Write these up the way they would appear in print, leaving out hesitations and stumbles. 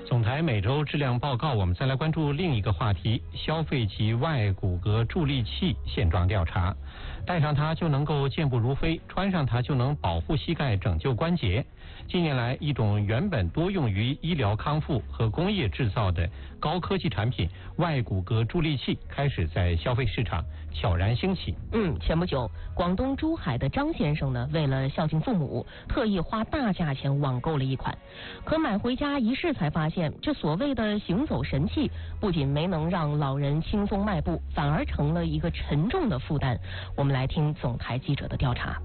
总台每周质量报告，我们再来关注另一个话题：消费级外骨骼助力器现状调查。戴上它就能够健步如飞，穿上它就能保护膝盖、拯救关节。近年来，一种原本多用于医疗康复和工业制造的高科技产品——外骨骼助力器，开始在消费市场悄然兴起。 前不久，广东珠海的张先生呢，为了孝敬父母，特意花大价钱网购了一款。可买回家一试才发现，这所谓的行走神器，不仅没能让老人轻松迈步，反而成了一个沉重的负担。我们来听总台记者的调查。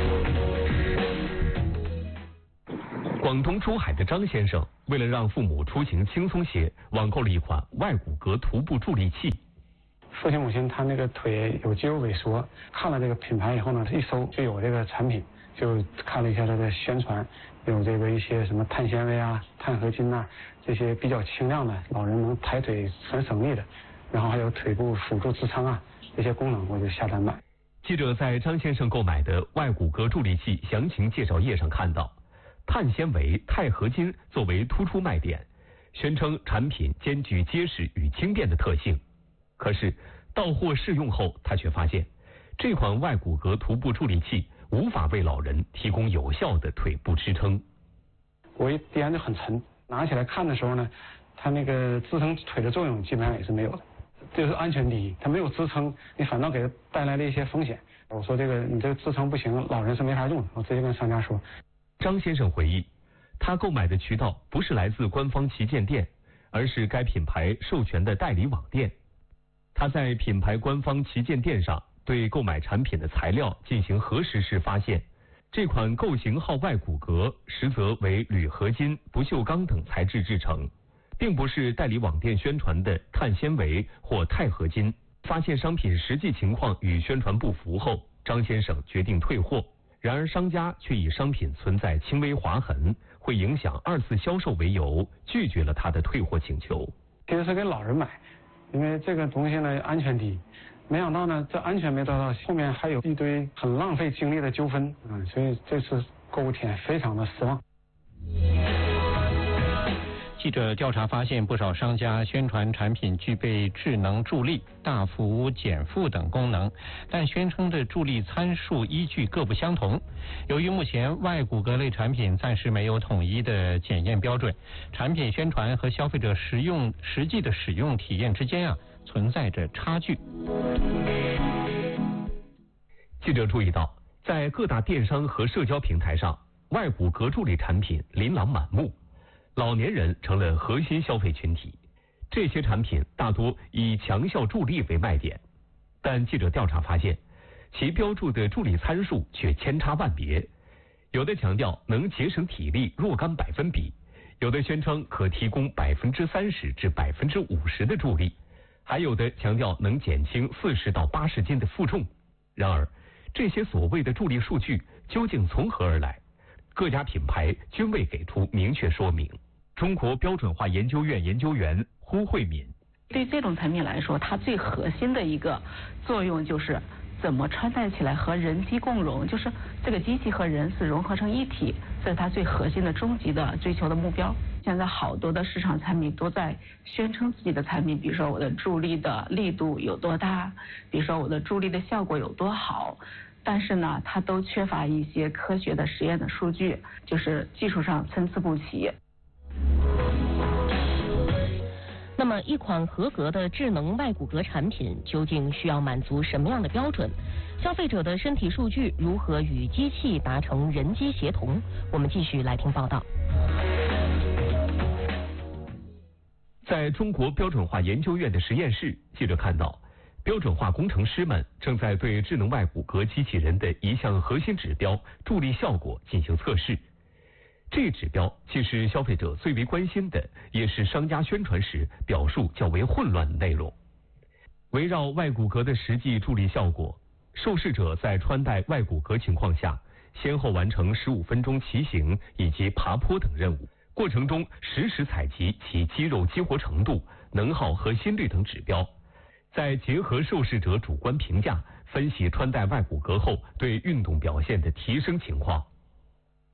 广东珠海的张先生为了让父母出行轻松些，网购了一款外骨骼徒步助力器。 父亲母亲他那个腿有肌肉萎缩，看了这个品牌以后呢，一搜就有这个产品，就看了一下它的宣传，有这个一些什么碳纤维啊、碳合金啊，这些比较轻量的，老人能抬腿很省力的，然后还有腿部辅助支撑啊这些功能，我就下单买。 记者在张先生购买的外骨骼助力器详情介绍页上看到，碳纤维、钛合金作为突出卖点，宣称产品兼具结实与轻便的特性。可是到货试用后，他却发现这款外骨骼徒步助力器无法为老人提供有效的腿部支撑。 我一掂就很沉，拿起来看的时候呢，它那个支撑腿的作用基本上也是没有的，这就是安全第一，它没有支撑，你反倒给它带来了一些风险。我说你这个支撑不行，老人是没法用的，我直接跟商家说。 张先生回忆，他购买的渠道不是来自官方旗舰店，而是该品牌授权的代理网店。他在品牌官方旗舰店上对购买产品的材料进行核实时发现，这款构型号外骨骼实则为铝合金、不锈钢等材质制成，并不是代理网店宣传的碳纤维或钛合金。发现商品实际情况与宣传不符后，张先生决定退货。然而商家却以商品存在轻微划痕，会影响二次销售为由，拒绝了他的退货请求。 其实是给老人买，因为这个东西呢安全第一，没想到呢这安全没得到，后面还有一堆很浪费精力的纠纷所以这次购物体验非常的失望。 记者调查发现，不少商家宣传产品具备智能助力、大幅减负等功能，但宣称的助力参数依据各不相同。由于目前外骨骼类产品暂时没有统一的检验标准，产品宣传和消费者实际的使用体验之间存在着差距。 记者注意到，在各大电商和社交平台上，外骨骼助力产品琳琅满目。老年人成了核心消费群体，这些产品大多以强效助力为卖点，但记者调查发现，其标注的助力参数却千差万别，有的强调能节省体力若干百分比，有的宣称可提供30%至50%的助力，还有的强调能减轻40到80斤的负重。然而，这些所谓的助力数据究竟从何而来？各家品牌均未给出明确说明。中国标准化研究院研究员胡慧敏： 对这种产品来说，它最核心的一个作用就是怎么穿戴起来和人机共融，就是这个机器和人是融合成一体，这是它最核心的终极的追求的目标。现在好多的市场产品都在宣称自己的产品，比如说我的助力的力度有多大，比如说我的助力的效果有多好，但是呢，它都缺乏一些科学的实验的数据，就是技术上参差不齐。 那么一款合格的智能外骨骼产品究竟需要满足什么样的标准？消费者的身体数据如何与机器达成人机协同？我们继续来听报道。 在中国标准化研究院的实验室，记者看到标准化工程师们正在对智能外骨骼机器人的一项核心指标助力效果进行测试。这一指标既是消费者最为关心的，也是商家宣传时表述较为混乱的内容。围绕外骨骼的实际助力效果，受试者在穿戴外骨骼情况下，先后完成15分钟骑行以及爬坡等任务，过程中实时采集其肌肉激活程度、能耗和心率等指标，再结合受试者主观评价，分析穿戴外骨骼后对运动表现的提升情况。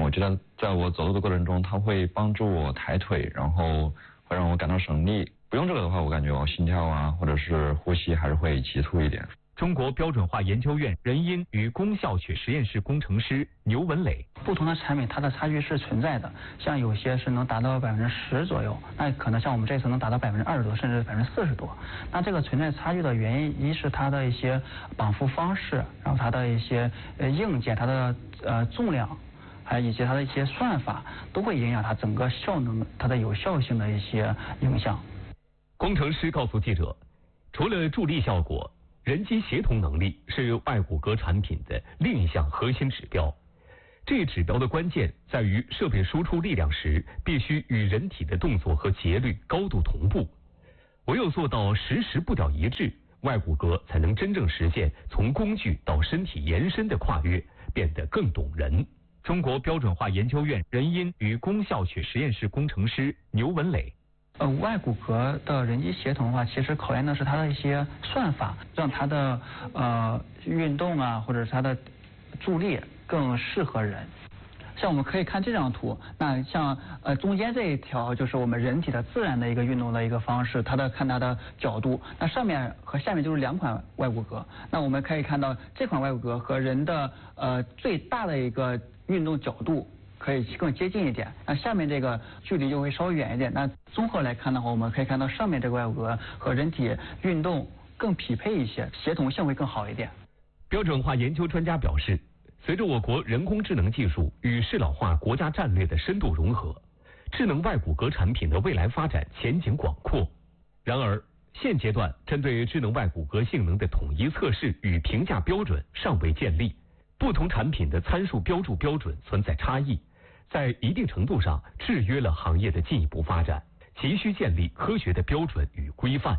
我觉得在我走路的过程中，它会帮助我抬腿，然后会让我感到省力。不用这个的话，我感觉我心跳啊，或者是呼吸还是会急促一点。 中国标准化研究院人因与功效学实验室工程师牛文磊， 不同的产品它的差距是存在的，像有些是能达到10%左右，那可能像我们这次能达到20%多，甚至40%多。那这个存在差距的原因，一是它的一些绑缚方式，然后它的一些硬件，它的重量，还以及它的一些算法，都会影响它整个效能、它的有效性的一些影响。 工程师告诉记者，除了助力效果，人机协同能力是外骨骼产品的另一项核心指标。这一指标的关键在于设备输出力量时必须与人体的动作和节律高度同步，唯有做到实时步调一致，外骨骼才能真正实现从工具到身体延伸的跨越，变得更懂人。中国标准化研究院人因与功效学实验室工程师牛文磊， 外骨骼的人机协同的话，其实考验的是它的一些算法，让它的运动啊，或者是它的助力更适合人。像我们可以看这张图，那像中间这一条就是我们人体的自然的一个运动的一个方式，看它的角度。那上面和下面就是2款外骨骼，那我们可以看到这款外骨骼和人的最大的一个运动角度可以更接近一点，那下面这个距离就会稍微远一点。那综合来看的话，我们可以看到上面这个外骨骼和人体运动更匹配一些，协同性会更好一点。 标准化研究专家表示，随着我国人工智能技术与适老化国家战略的深度融合，智能外骨骼产品的未来发展前景广阔。然而，现阶段针对智能外骨骼性能的统一测试与评价标准尚未建立，不同产品的参数标注标准存在差异，在一定程度上制约了行业的进一步发展，急需建立科学的标准与规范。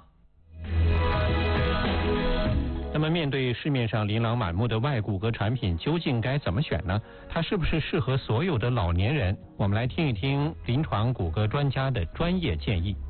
那么面对市面上琳琅满目的外骨骼产品，究竟该怎么选呢？它是不是适合所有的老年人？我们来听一听临床骨骼专家的专业建议。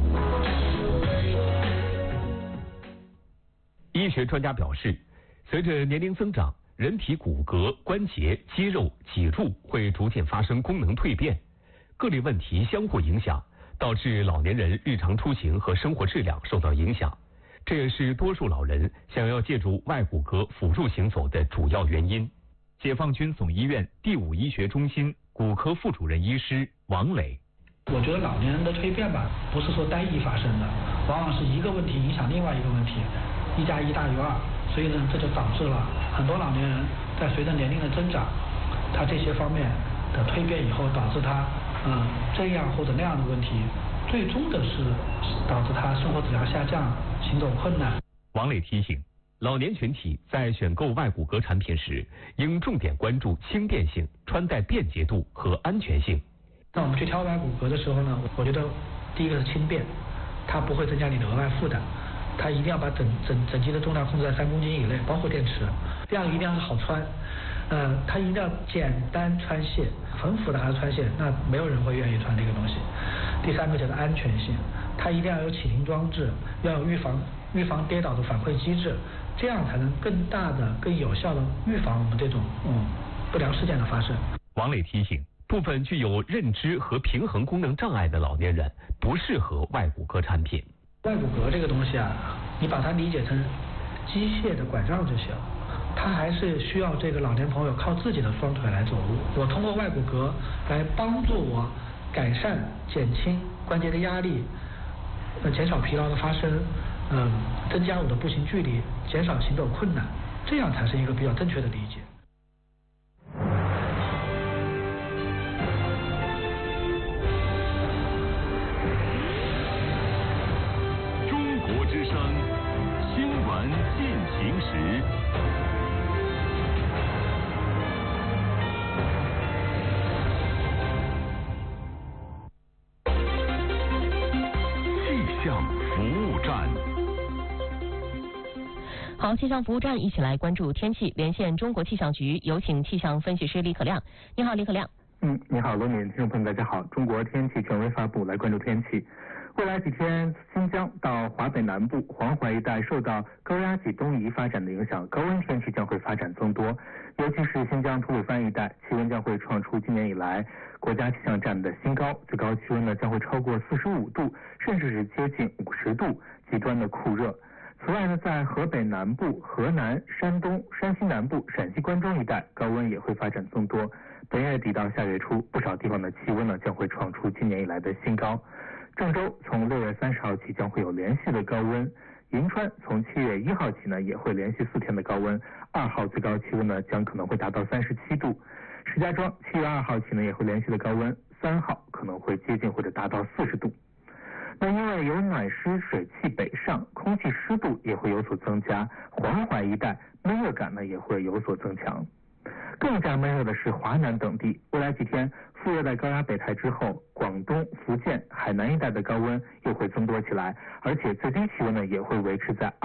医学专家表示，随着年龄增长，人体骨骼、关节、肌肉、脊柱会逐渐发生功能蜕变，各类问题相互影响，导致老年人日常出行和生活质量受到影响。这也是多数老人想要借助外骨骼辅助行走的主要原因。解放军总医院第5医学中心骨科副主任医师王磊， 我觉得老年人的蜕变吧，不是说单一发生的，往往是一个问题影响另外一个问题，1+1大于2，所以呢，这就导致了很多老年人在随着年龄的增长，他这些方面的蜕变以后，导致他这样或者那样的问题，最终的是导致他生活质量下降，行走困难。 王磊提醒，老年群体在选购外骨骼产品时，应重点关注轻便性、穿戴便捷度和安全性。 那我们去挑外骨骼的时候呢，我觉得第一个是轻便，它不会增加你的额外负担，它一定要把整机的重量控制在3公斤以内，包括电池。第二个一定要是好穿，它一定要简单穿卸，很复杂的穿卸，那没有人会愿意穿这个东西。第三个就是安全性，它一定要有启停装置，要有预防跌倒的反馈机制，这样才能更大的、更有效的预防我们这种不良事件的发生。 王磊提醒，部分具有认知和平衡功能障碍的老年人不适合外骨骼产品。 外骨骼这个东西啊，你把它理解成机械的拐杖就行，它还是需要这个老年朋友靠自己的双腿来走路。我通过外骨骼来帮助我改善、减轻关节的压力，减少疲劳的发生，增加我的步行距离，减少行走困难，这样才是一个比较正确的理解。 中国之声新闻进行时。气象服务站。 好，气象服务站一起来关注天气，连线中国气象局，有请气象分析师李可亮。你好，李可亮。 你好，罗敏，听众朋友们大家好。中国天气权威发布来关注天气。 未来几天，新疆到华北南部、黄淮一带受到高压脊东移发展的影响，高温天气将会发展增多。尤其是新疆吐鲁番一带，气温将会创出今年以来国家气象站的新高，最高气温呢将会超过45度，甚至是接近50度，极端的酷热。此外呢，在河北南部、河南、山东、山西南部、陕西关中一带，高温也会发展增多。本月底到下月初，不少地方的气温呢将会创出今年以来的新高。郑州从6月30号起将会有连续的高温，银川从7月1号起呢也会连续4天的高温，2号最高气温呢将可能会达到37度。石家庄7月2号起呢也会连续的高温，3号可能会接近或者达到40度。那因为有暖湿水汽北上，空气湿度也会有所增加，黄淮一带闷热感呢也会有所增强。更加闷热的是华南等地，未来几天副热带高压北抬之后，广东、福建、海南一带的高温又会增多起来，而且最低气温呢也会维持在